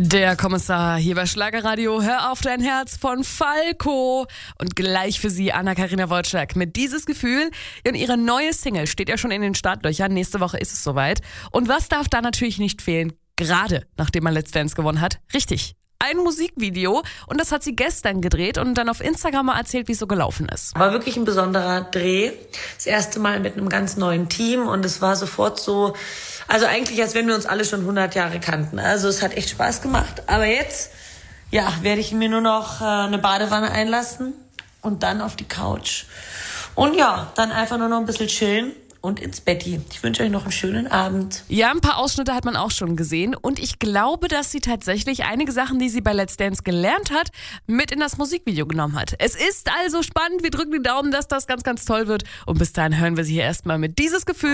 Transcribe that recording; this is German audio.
Der Kommissar hier bei Schlagerradio. Hör auf dein Herz von Falco. Und gleich für Sie Anna-Karina Wojcik mit Dieses Gefühl. Und ihre neue Single steht ja schon in den Startlöchern. Nächste Woche ist es soweit. Und was darf da natürlich nicht fehlen? Gerade nachdem man Let's Dance gewonnen hat. Richtig. Ein Musikvideo, und das hat sie gestern gedreht und dann auf Instagram mal erzählt, wie es so gelaufen ist. War wirklich ein besonderer Dreh. Das erste Mal mit einem ganz neuen Team und es war sofort so, also eigentlich, als wenn wir uns alle schon 100 Jahre kannten. Also es hat echt Spaß gemacht. Aber jetzt, ja, werde ich mir nur noch eine Badewanne einlassen und dann auf die Couch. Und ja, dann einfach nur noch ein bisschen chillen und ins Betti. Ich wünsche euch noch einen schönen Abend. Ja, ein paar Ausschnitte hat man auch schon gesehen und ich glaube, dass sie tatsächlich einige Sachen, die sie bei Let's Dance gelernt hat, mit in das Musikvideo genommen hat. Es ist also spannend, wir drücken die Daumen, dass das ganz, ganz toll wird und bis dahin hören wir sie hier erstmal mit Dieses Gefühl.